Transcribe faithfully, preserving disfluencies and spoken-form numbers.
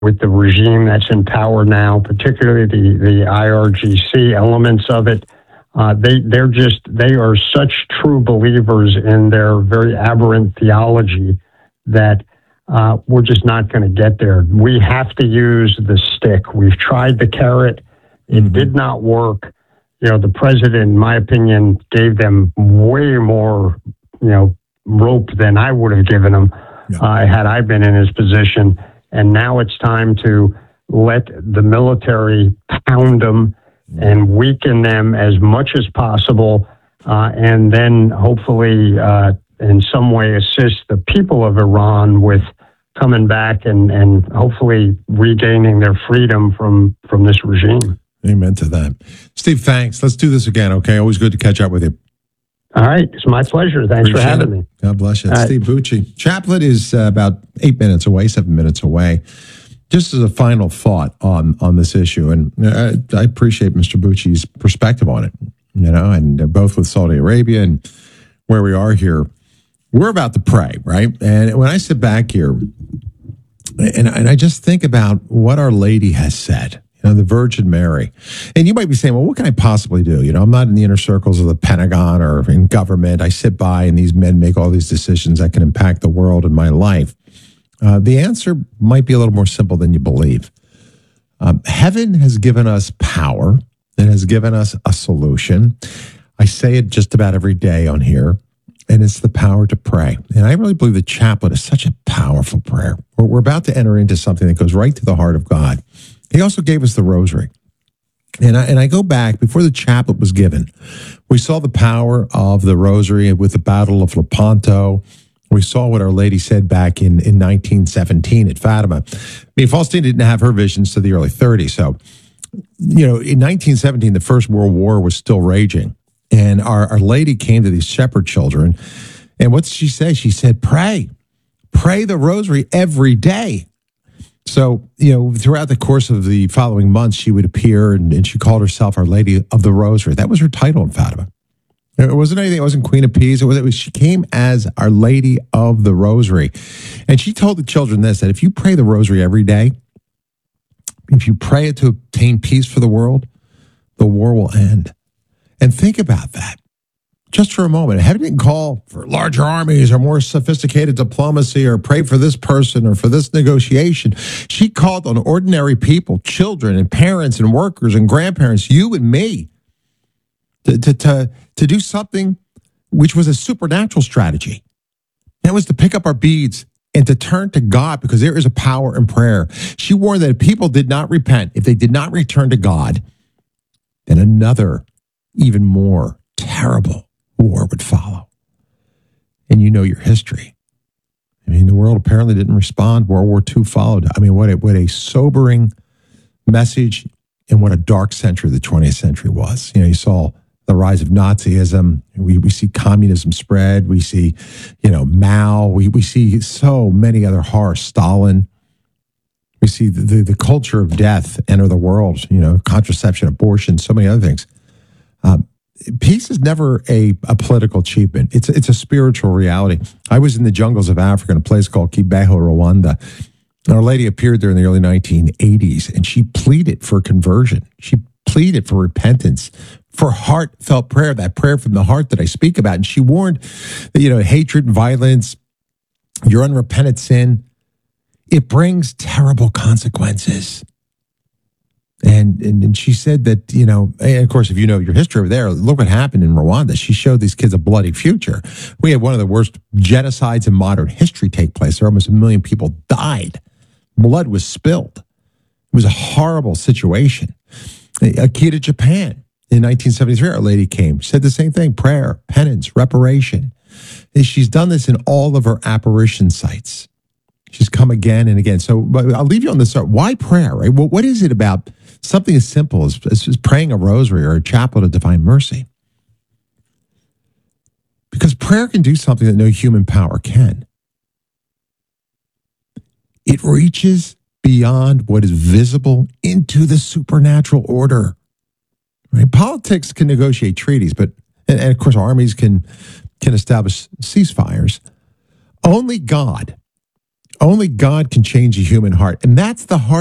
with the regime that's in power now, particularly the, the I R G C elements of it. Uh, they, they're just, they are such true believers in their very aberrant theology that uh, we're just not going to get there. We have to use the stick. We've tried the carrot. It mm-hmm. did not work. You know, the president, in my opinion, gave them way more, you know, rope than I would have given them yeah. uh, had I been in his position. And now it's time to let the military pound them and weaken them as much as possible, uh, and then hopefully uh, in some way assist the people of Iran with coming back and, and hopefully regaining their freedom from, from this regime. Amen to that. Steve, thanks. Let's do this again, okay? Always good to catch up with you. All right. It's my pleasure. Thanks Appreciate for having it. me. God bless you. All Steve right. Bucci. Chaplain is uh, about eight minutes away, seven minutes away. Just as a final thought on, on this issue, and I, I appreciate Mister Bucci's perspective on it, you know, and uh, both with Saudi Arabia and where we are here, we're about to pray, right? And when I sit back here and, and I just think about what Our Lady has said, you know, the Virgin Mary. And you might be saying, well, what can I possibly do? You know, I'm not in the inner circles of the Pentagon or in government. I sit by and these men make all these decisions that can impact the world and my life. Uh, the answer might be a little more simple than you believe. Um, heaven has given us power. It has given us a solution. I say it just about every day on here, and it's the power to pray. And I really believe the chaplet is such a powerful prayer. We're, we're about to enter into something that goes right to the heart of God. He also gave us the rosary. And I, and I go back, before the chaplet was given, we saw the power of the rosary with the Battle of Lepanto. We saw what Our Lady said back in, in nineteen seventeen at Fatima. I mean, Faustina didn't have her visions to the early thirties. So, you know, in nineteen seventeen, the First World War was still raging. And our, Our Lady came to these shepherd children. And what did she say? She said, pray. Pray the rosary every day. So, you know, throughout the course of the following months, she would appear and, and she called herself Our Lady of the Rosary. That was her title in Fatima. It wasn't anything. It wasn't Queen of Peace. It was, it was, she came as Our Lady of the Rosary. And she told the children this, that if you pray the rosary every day, if you pray it to obtain peace for the world, the war will end. And think about that just for a moment. Heaven didn't call for larger armies or more sophisticated diplomacy or pray for this person or for this negotiation. She called on ordinary people, children and parents and workers and grandparents, you and me, To, to, to, to do something which was a supernatural strategy. That was to pick up our beads and to turn to God, because there is a power in prayer. She warned that if people did not repent, if they did not return to God, then another, even more terrible war would follow. And you know your history. I mean, the world apparently didn't respond. World War Two followed. I mean, what a, what a sobering message and what a dark century the twentieth century was. You know, you saw the rise of Nazism. We we see communism spread. We see, you know, Mao. We we see so many other horrors. Stalin. We see the, the, the culture of death enter the world. You know, contraception, abortion, so many other things. Um, peace is never a, a political achievement. It's it's a spiritual reality. I was in the jungles of Africa in a place called Kibeho, Rwanda. Our Lady appeared there in the early nineteen eighties, and she pleaded for conversion. She pleaded for repentance, for heartfelt prayer, that prayer from the heart that I speak about. And she warned that, you know, hatred and violence, your unrepentant sin, it brings terrible consequences. And, and and she said that, you know, and of course, if you know your history over there, look what happened in Rwanda. She showed these kids a bloody future. We had one of the worst genocides in modern history take place. There almost a million people died. Blood was spilled. It was a horrible situation. Akita, Japan, in nineteen seventy-three, Our Lady came, said the same thing, prayer, penance, reparation. And she's done this in all of her apparition sites. She's come again and again. So but I'll leave you on this. Why prayer, right? Well, what is it about something as simple as, as praying a rosary or a chaplet of divine mercy? Because prayer can do something that no human power can. It reaches beyond what is visible into the supernatural order. Right? Politics can negotiate treaties, but and, and of course armies can can establish ceasefires. Only God, Only God can change a human heart. And that's the hard